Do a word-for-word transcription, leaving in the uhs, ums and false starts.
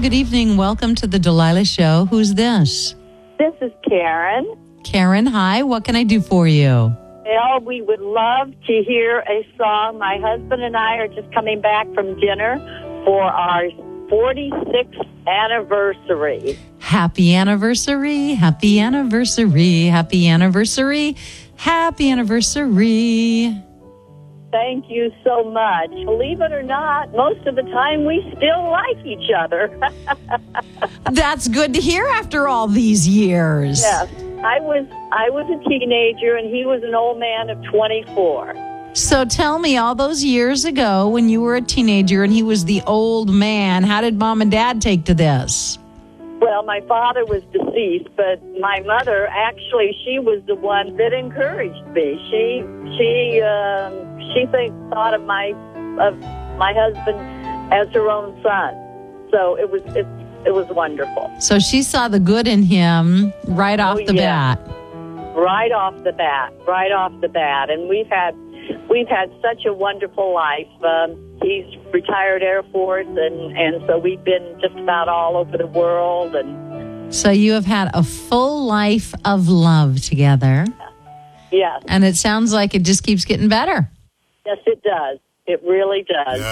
good evening. Welcome to the Delilah Show. Who's this? This is Karen. Karen, hi. What can I do for you? Well, we would love to hear a song. My husband and I are just coming back from dinner for our forty-sixth anniversary. Happy anniversary. Happy anniversary. Happy anniversary. Happy anniversary. Thank you so much. Believe it or not, most of the time we still like each other. That's good to hear after all these years. Yes. I was I was a teenager and he was an old man of twenty-four. So tell me, all those years ago when you were a teenager and he was the old man, how did Mom and Dad take to this? Well, my father was deceased, but my mother, actually, she was the one that encouraged me. She she um, she think, thought of my of my husband as her own son. So it was it, it was wonderful. So she saw the good in him right off Oh, the yeah. bat. Right off the bat, right off the bat, and we've had we've had such a wonderful life. Um, he's retired Air Force, and, and so we've been just about all over the world. And So you have had a full life of love together. yes, And it sounds like it just keeps getting better. yes, it does. It really does.